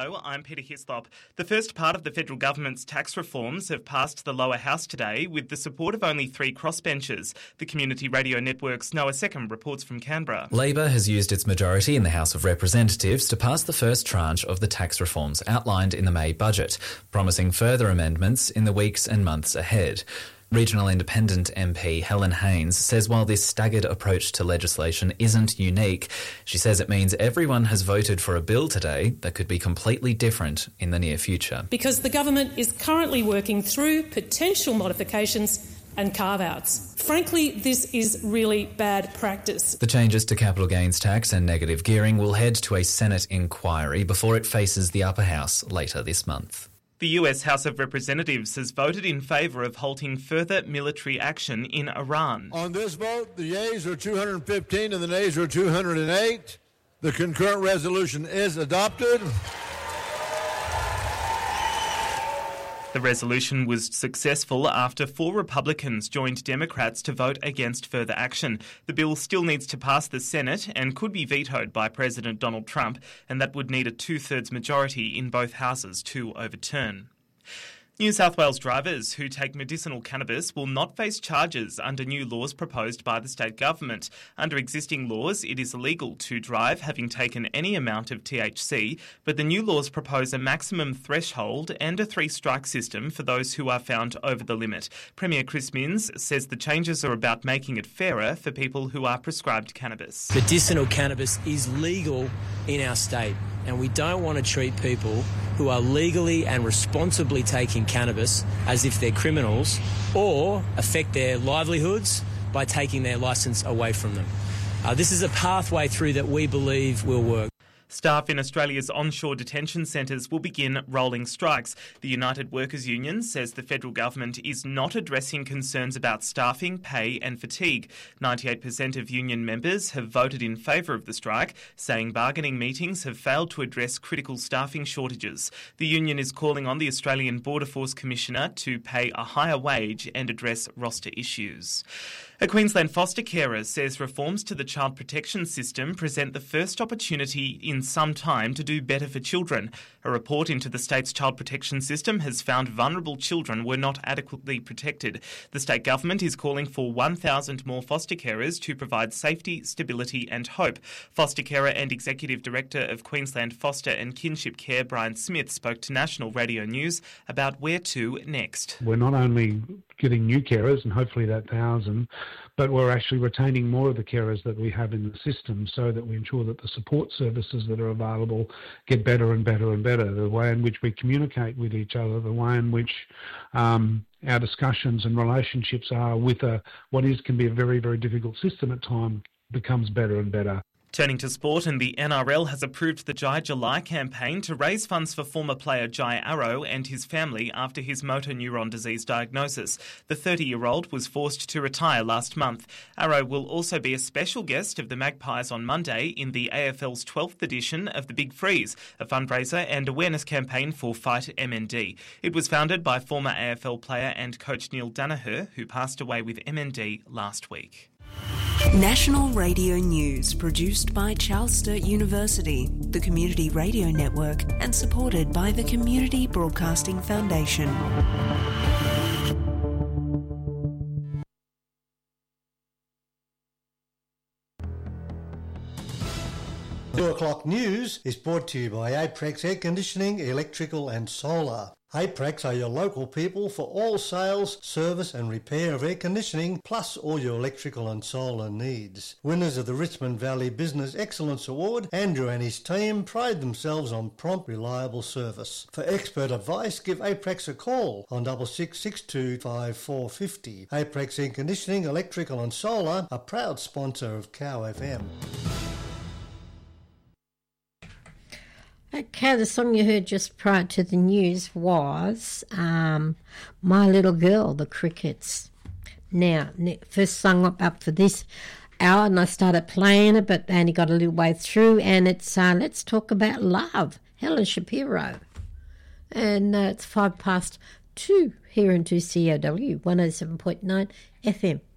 Hello, I'm Peter Hislop. The first part of the federal government's tax reforms have passed the lower house today with the support of only 3 crossbenchers. The Community Radio Network's Noah Seckham reports from Canberra. Labor has used its majority in the House of Representatives to pass the first tranche of the tax reforms outlined in the May budget, promising further amendments in the weeks and months ahead. Regional Independent MP Helen Haines says while this staggered approach to legislation isn't unique, she says it means everyone has voted for a bill today that could be completely different in the near future. Because the government is currently working through potential modifications and carve-outs. Frankly, this is really bad practice. The changes to capital gains tax and negative gearing will head to a Senate inquiry before it faces the upper house later this month. The US House of Representatives has voted in favour of halting further military action in Iran. On this vote, the yeas are 215 and the nays are 208. The concurrent resolution is adopted. The resolution was successful after 4 Republicans joined Democrats to vote against further action. The bill still needs to pass the Senate and could be vetoed by President Donald Trump, and that would need a 2/3 majority in both houses to overturn. New South Wales drivers who take medicinal cannabis will not face charges under new laws proposed by the state government. Under existing laws, it is illegal to drive having taken any amount of THC, but the new laws propose a maximum threshold and a 3-strike system for those who are found over the limit. Premier Chris Minns says the changes are about making it fairer for people who are prescribed cannabis. Medicinal cannabis is legal in our state, and we don't want to treat people who are legally and responsibly taking cannabis as if they're criminals or affect their livelihoods by taking their licence away from them. This is a pathway through that we believe will work. Staff in Australia's onshore detention centres will begin rolling strikes. The United Workers Union says the federal government is not addressing concerns about staffing, pay and fatigue. 98% of union members have voted in favour of the strike, saying bargaining meetings have failed to address critical staffing shortages. The union is calling on the Australian Border Force Commissioner to pay a higher wage and address roster issues. A Queensland foster carer says reforms to the child protection system present the first opportunity in some time to do better for children. A report into the state's child protection system has found vulnerable children were not adequately protected. The state government is calling for 1,000 more foster carers to provide safety, stability and hope. Foster carer and Executive Director of Queensland Foster and Kinship Care, Brian Smith, spoke to National Radio News about where to next. We're not only getting new carers, and hopefully that 1,000, but we're actually retaining more of the carers that we have in the system so that we ensure that the support services that are available get better and better and better. The way in which we communicate with each other, the way in which our discussions and relationships are with what can be a very, very difficult system at times becomes better and better. Turning to sport, and the NRL has approved the Jai July campaign to raise funds for former player Jai Arrow and his family after his motor neuron disease diagnosis. The 30-year-old was forced to retire last month. Arrow will also be a special guest of the Magpies on Monday in the AFL's 12th edition of the Big Freeze, a fundraiser and awareness campaign for Fight MND. It was founded by former AFL player and coach Neil Danaher, who passed away with MND last week. National Radio News, produced by Charles Sturt University, the Community Radio Network, and supported by the Community Broadcasting Foundation. 2:00 news is brought to you by Aprex Air Conditioning, Electrical and Solar. Aprex are your local people for all sales, service and repair of air conditioning, plus all your electrical and solar needs. Winners of the Richmond Valley Business Excellence Award, Andrew and his team pride themselves on prompt, reliable service. For expert advice, give Aprex a call on 66625450. Aprex Air Conditioning, Electrical and Solar, a proud sponsor of Cow FM. Okay, the song you heard just prior to the news was My Little Girl, the Crickets. Now, first song up for this hour, and I started playing it, but only got a little way through, and it's Let's Talk About Love, Helen Shapiro. And it's 2:05 here in 2COW, 107.9 FM.